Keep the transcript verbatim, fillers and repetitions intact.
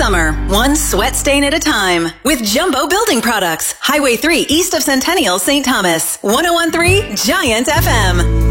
summer, one sweat stain at a time. With Jumbo Building Products. Highway three east of Centennial, Saint Thomas. one oh one point three Giant F M.